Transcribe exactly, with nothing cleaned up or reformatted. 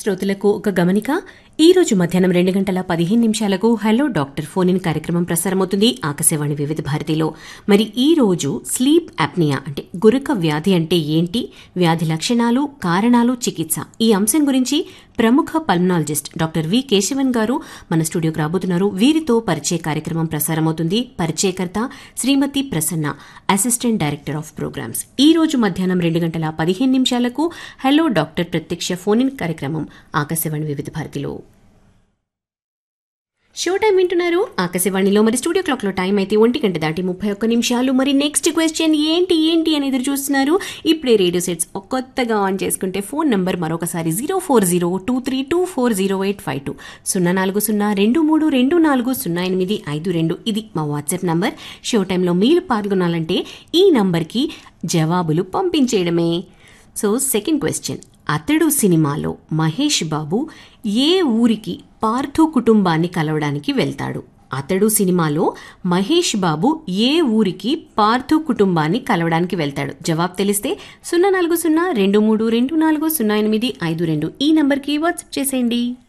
శ్రోతలకు ఒక గమనిక. ఈ రోజు మధ్యాహ్నం రెండు గంటల పదిహేను నిమిషాలకు హలో డాక్టర్ ఫోన్ ఇన్ కార్యక్రమం ప్రసారమవుతుంది ఆకాశవాణి వివిధ భారతిలో. మరి ఈ రోజు స్లీప్ అప్నియా అంటే గురక వ్యాధి అంటే ఏంటి, వ్యాధి లక్షణాలు, కారణాలు, చికిత్స ఈ అంశం గురించి ప్రముఖ పల్మనాలజిస్ట్ డాక్టర్ వి కేశవన్ గారు మన స్టూడియోకి రాబోతున్నారు. వీరితో పరిచయ కార్యక్రమం ప్రసారమవుతుంది. పరిచయకర్త శ్రీమతి Prasanna, assistant director of programmes. ఈ రోజు మధ్యాహ్నం రెండు గంటల పదిహేను నిమిషాలకు హలో డాక్టర్ ప్రత్యక్ష ఫోన్ ఇన్ కార్యక్రమం ఆకాశవాణి వివిధ భారతిలో. షో టైం వింటున్నారు ఆకాశవాణిలో. మరి స్టూడియో క్లాక్ లో టైం అయితే ఒంటి గంట దాటి ముప్పై ఒక్క నిమిషాలు. మరి నెక్స్ట్ క్వశ్చన్ ఏంటి ఏంటి అని ఎదురు చూస్తున్నారు. ఇప్పుడే రేడియో సెట్స్ కొత్తగా ఆన్ చేసుకుంటే ఫోన్ నంబర్ మరొకసారి zero four zero two three two four zero eight five two సున్నా నాలుగు సున్నా రెండు మూడు రెండు నాలుగు సున్నా ఎనిమిది ఐదు రెండు ఇది మా వాట్సాప్ నంబర్. షో టైంలో మీరు పాల్గొనాలంటే ఈ నంబర్కి జవాబులు పంపించేయడమే. సో సెకండ్ క్వశ్చన్, అతడు సినిమాలో మహేష్ బాబు ఏ ఊరికి పార్థు కుటుంబాన్ని కలవడానికి వెళ్తాడు? అతడు సినిమాలో మహేష్ బాబు ఏ ఊరికి పార్థు కుటుంబాన్ని కలవడానికి వెళ్తాడు? జవాబు తెలిస్తే సున్నా నాలుగు సున్నా రెండు మూడు రెండు నాలుగు సున్నా ఎనిమిది ఐదు రెండు ఈ నంబర్కి వాట్సాప్ చేసేయండి.